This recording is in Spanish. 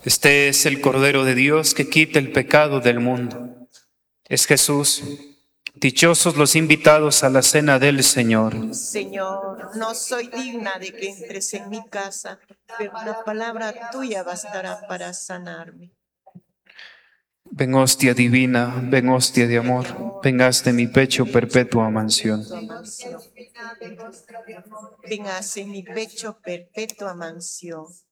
Este es el Cordero de Dios que quita el pecado del mundo. Es Jesús. Dichosos los invitados a la cena del Señor. Señor, no soy digna de que entres en mi casa, pero una palabra tuya bastará para sanarme. Ven hostia divina, ven hostia de amor, vengas de mi pecho perpetua mansión. Vengas en mi pecho perpetua mansión.